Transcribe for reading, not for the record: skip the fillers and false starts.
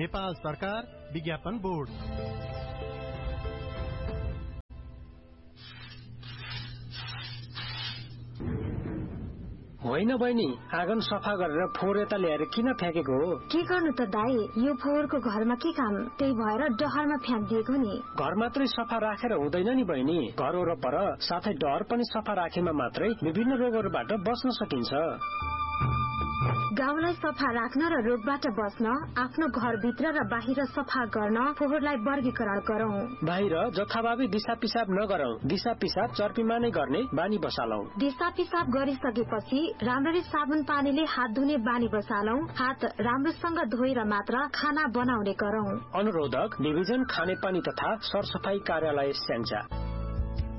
नेपाल सरकार विज्ञापन बोर्ड। होइन बहिनी, आँगन सफा गरेर फोहोर यता ल्याएर किन फ्याँकेको हो? के गर्नु त दाई, यो फोहोरको घरमा के काम, त्यही भएर डहरमा फ्याँकिदिएको नि। घर मात्रै सफा राखेर हुँदैन नि बहिनी, घर वरपर साथै डहर पनि सफा राखेमा मात्रै विभिन्न रोगहरूबाट बच्न सकिन्छ। गाउँलाई सफा राख्न र रोगबाट बच्न आफ्नो घरभित्र र बाहिर सफा गर्न फोहोरलाई वर्गीकरण गरौं। बाहिर जथाभावी दिशा पिसाब नगरौं, दिशा पिसाब चर्पीमा नै गर्ने बानी बसालौं। दिशा पिसाब गरिसकेपछि राम्ररी साबुन पानीले हात धुने बानी बसालौं। हात राम्रोसँग धोएर मात्र खाना बनाउने गरौं। अनुरोधक डिभिजन खानेपानी तथा सरसफाई कार्यालय स्याङ्जा।